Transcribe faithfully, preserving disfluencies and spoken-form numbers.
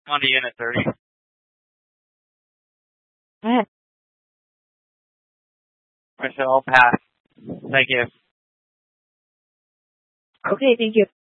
on to Unit thirty. Go ahead. I shall pass. Thank you. Okay, thank you.